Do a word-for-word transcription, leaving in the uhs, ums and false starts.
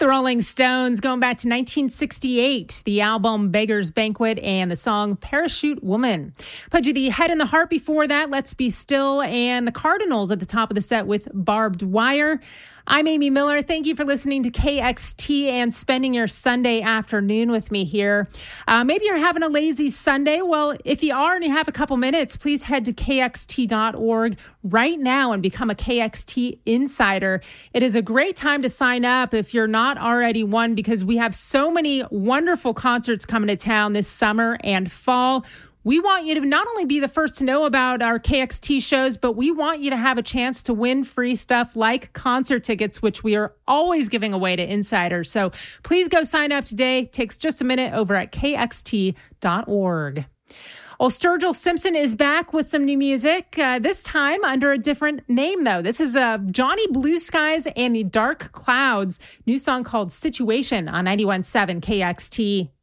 The Rolling Stones, going back to nineteen sixty-eight, the album Beggar's Banquet and the song Parachute Woman. Put you the Head and the Heart before that, Let's Be Still, and the Cardinals at the top of the set with Barbed Wire. I'm Amy Miller. Thank you for listening to K X T and spending your Sunday afternoon with me here. Uh, maybe you're having a lazy Sunday. Well, if you are and you have a couple minutes, please head to K X T dot org right now and become a K X T insider. It is a great time to sign up if you're not already one, because we have so many wonderful concerts coming to town this summer and fall. We want you to not only be the first to know about our K X T shows, but we want you to have a chance to win free stuff like concert tickets, which we are always giving away to insiders. So please go sign up today. It takes just a minute over at K X T dot org. Well, Sturgill Simpson is back with some new music, uh, this time under a different name, though. This is uh, Johnny Blue Skies and the Dark Clouds, new song called Situation on ninety-one point seven K X T.